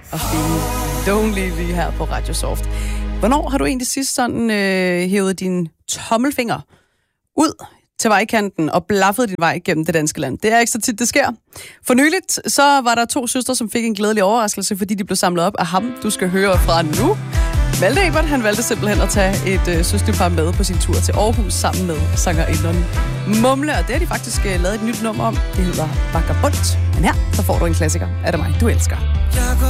og finde Don't Leave Me her på Radio Soft. Hvornår har du egentlig sidst sådan hævet din tommelfinger ud til vejkanten og blaffet din vej gennem det danske land? Det er ikke så tit, det sker. For nyligt, så var der 2 søstre, som fik en glædelig overraskelse, fordi de blev samlet op af ham, du skal høre fra nu. Malte Ebert, han valgte simpelthen at tage et søsterpar med på sin tur til Aarhus sammen med sangerinderen Mumle, og det har de faktisk lavet et nyt nummer om. Det hedder Vagabond. Men her, så får du en klassiker af det mig, du elsker.